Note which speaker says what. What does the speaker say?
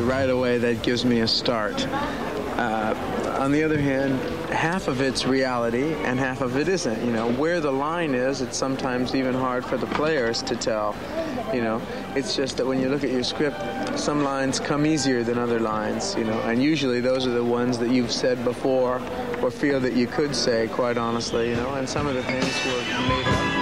Speaker 1: right away that gives me a start. On the other hand, half of it's reality and half of it isn't. You know, where the line is, it's sometimes even hard for the players to tell. You know, it's just that when you look at your script, some lines come easier than other lines, you know, and usually those are the ones that you've said before or feel that you could say, quite honestly, you know, and some of the things were made up.